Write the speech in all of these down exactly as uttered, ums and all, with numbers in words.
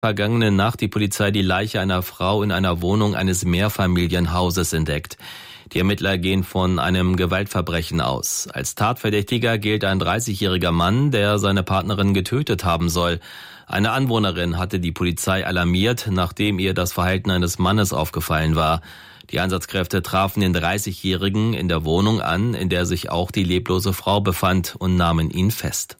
Vergangene Nacht die Polizei die Leiche einer Frau in einer Wohnung eines Mehrfamilienhauses entdeckt. Die Ermittler gehen von einem Gewaltverbrechen aus. Als Tatverdächtiger gilt ein dreißigjähriger Mann, der seine Partnerin getötet haben soll. Eine Anwohnerin hatte die Polizei alarmiert, nachdem ihr das Verhalten eines Mannes aufgefallen war. Die Einsatzkräfte trafen den dreißigjährigen in der Wohnung an, in der sich auch die leblose Frau befand, und nahmen ihn fest.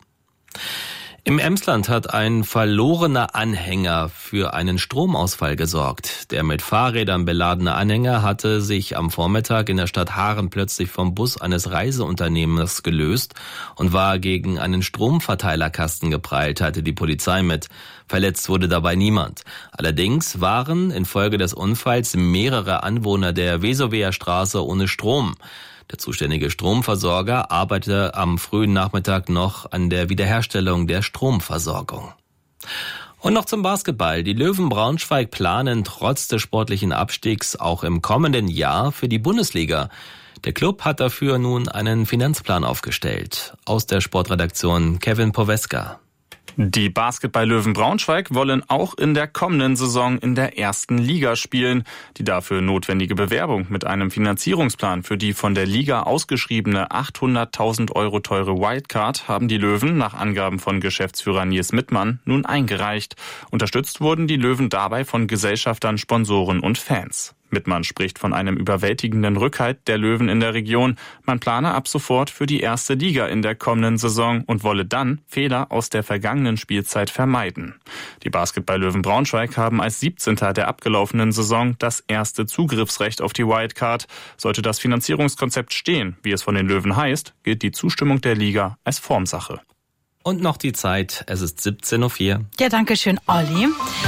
Im Emsland hat ein verlorener Anhänger für einen Stromausfall gesorgt. Der mit Fahrrädern beladene Anhänger hatte sich am Vormittag in der Stadt Haaren plötzlich vom Bus eines Reiseunternehmens gelöst und war gegen einen Stromverteilerkasten geprallt, teilte die Polizei mit. Verletzt wurde dabei niemand. Allerdings waren infolge des Unfalls mehrere Anwohner der Vesoweer Straße ohne Strom. Der zuständige Stromversorger arbeitete am frühen Nachmittag noch an der Wiederherstellung der Stromversorgung. Und noch zum Basketball. Die Löwen Braunschweig planen trotz des sportlichen Abstiegs auch im kommenden Jahr für die Bundesliga. Der Club hat dafür nun einen Finanzplan aufgestellt. Aus der Sportredaktion Kevin Poweska. Die Basketball-Löwen Braunschweig wollen auch in der kommenden Saison in der ersten Liga spielen. Die dafür notwendige Bewerbung mit einem Finanzierungsplan für die von der Liga ausgeschriebene achthunderttausend Euro teure Wildcard haben die Löwen nach Angaben von Geschäftsführer Nils Mittmann nun eingereicht. Unterstützt wurden die Löwen dabei von Gesellschaftern, Sponsoren und Fans. Mittmann spricht von einem überwältigenden Rückhalt der Löwen in der Region. Man plane ab sofort für die erste Liga in der kommenden Saison und wolle dann Fehler aus der vergangenen Spielzeit vermeiden. Die Basketball-Löwen Braunschweig haben als siebzehnter der abgelaufenen Saison das erste Zugriffsrecht auf die Wildcard. Sollte das Finanzierungskonzept stehen, wie es von den Löwen heißt, gilt die Zustimmung der Liga als Formsache. Und noch die Zeit, es ist siebzehn Uhr vier. Ja, danke schön, Olli.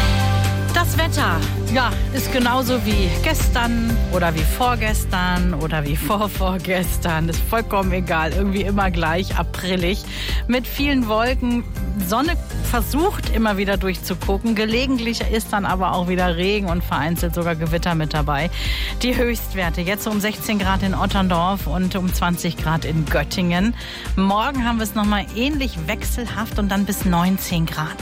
Das Wetter, ja, ist genauso wie gestern oder wie vorgestern oder wie vorvorgestern. Ist vollkommen egal, irgendwie immer gleich, aprillig. Mit vielen Wolken. Sonne versucht immer wieder durchzugucken. Gelegentlich ist dann aber auch wieder Regen und vereinzelt sogar Gewitter mit dabei. Die Höchstwerte jetzt um sechzehn Grad in Otterndorf und um zwanzig Grad in Göttingen. Morgen haben wir es nochmal ähnlich wechselhaft und dann bis neunzehn Grad.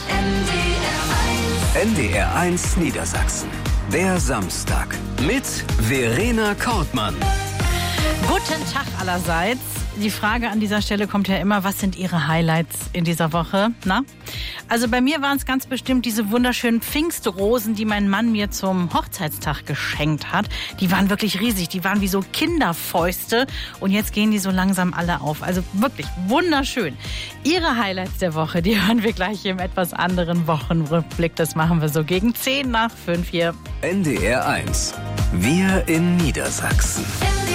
N D R eins Niedersachsen. Der Samstag mit Verena Kortmann. Guten Tag allerseits. Die Frage an dieser Stelle kommt ja immer, was sind Ihre Highlights in dieser Woche? Na? Also bei mir waren es ganz bestimmt diese wunderschönen Pfingstrosen, die mein Mann mir zum Hochzeitstag geschenkt hat. Die waren wirklich riesig, die waren wie so Kinderfäuste und jetzt gehen die so langsam alle auf. Also wirklich wunderschön. Ihre Highlights der Woche, die hören wir gleich im etwas anderen Wochenrückblick. Das machen wir so gegen zehn nach fünf hier. N D R eins. Wir in Niedersachsen.